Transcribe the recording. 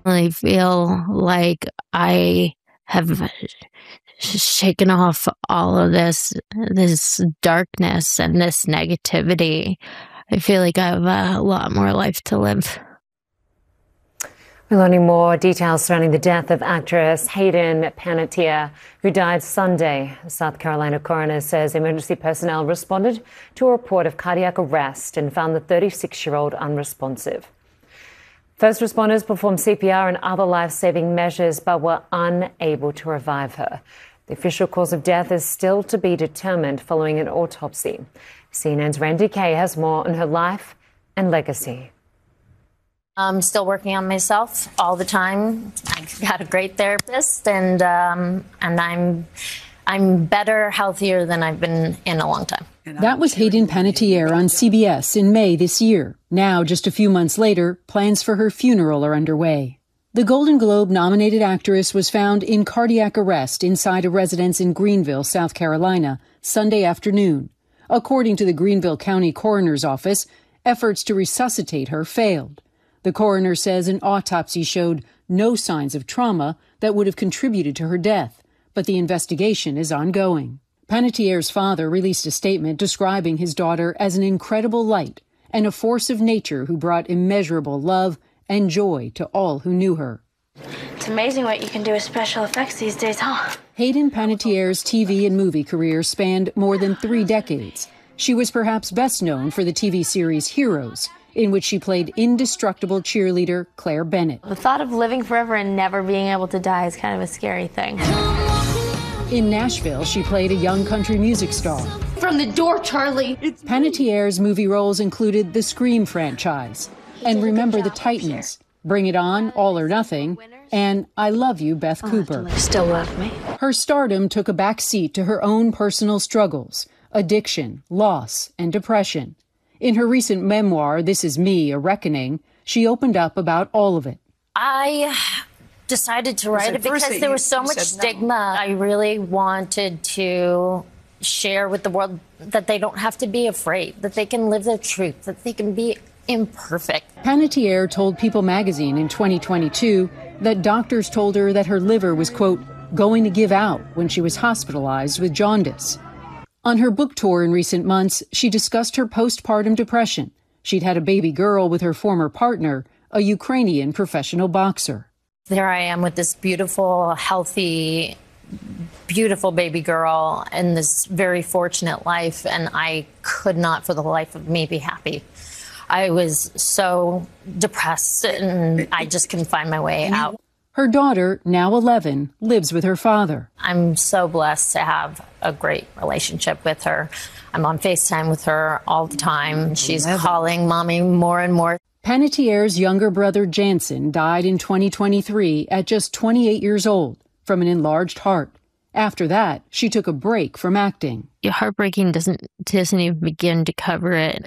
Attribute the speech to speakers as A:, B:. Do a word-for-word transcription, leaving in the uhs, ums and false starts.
A: I feel like I have shaken off all of this this darkness and this negativity. I feel like I have a lot more life to live.
B: We're learning more details surrounding the death of actress Hayden Panettiere, who died Sunday. The South Carolina coroner says emergency personnel responded to a report of cardiac arrest and found the thirty-six-year-old unresponsive. First responders performed C P R and other life-saving measures but were unable to revive her. The official cause of death is still to be determined following an autopsy. C N N's Randy Kay has more on her life and legacy.
C: I'm still working on myself all the time. I've got a great therapist, and um, and I'm I'm better, healthier than I've been in a long time.
D: That was Hayden Panettiere on C B S in May this year. Now, just a few months later, plans for her funeral are underway. The Golden Globe-nominated actress was found in cardiac arrest inside a residence in Greenville, South Carolina, Sunday afternoon. According to the Greenville County Coroner's Office, efforts to resuscitate her failed. The coroner says an autopsy showed no signs of trauma that would have contributed to her death, but the investigation is ongoing. Panettiere's father released a statement describing his daughter as an incredible light and a force of nature who brought immeasurable love and joy to all who knew her.
E: It's amazing what you can do with special effects these days, huh?
D: Hayden Panettiere's T V and movie career spanned more than three decades. She was perhaps best known for the T V series Heroes, in which she played indestructible cheerleader Claire Bennett.
E: The thought of living forever and never being able to die is kind of a scary thing.
D: In Nashville, she played a young country music star.
E: From the door, Charlie!
D: Panettiere's movie roles included the Scream franchise, and Remember the Titans, Bring It On, All or Nothing, and I Love You, Beth Cooper.
E: Still love me.
D: Her stardom took a back seat to her own personal struggles, addiction, loss, and depression. In her recent memoir, This Is Me, A Reckoning, she opened up about all of it.
C: I decided to write it because there was so much stigma. I really wanted to share with the world that they don't have to be afraid, that they can live their truth, that they can be imperfect.
D: Panettiere told People magazine in twenty twenty-two that doctors told her that her liver was, quote, going to give out when she was hospitalized with jaundice. On her book tour in recent months, she discussed her postpartum depression. She'd had a baby girl with her former partner, a Ukrainian professional boxer.
C: There I am with this beautiful, healthy, beautiful baby girl in this very fortunate life, and I could not for the life of me be happy. I was so depressed, and I just couldn't find my way out.
D: Her daughter, now eleven, lives with her father.
C: I'm so blessed to have a great relationship with her. I'm on FaceTime with her all the time. She's calling Mommy more and more.
D: Panettiere's younger brother, Jansen, died in twenty twenty-three at just twenty-eight years old from an enlarged heart. After that, she took a break from acting.
A: Heartbreaking doesn't, doesn't even begin to cover it.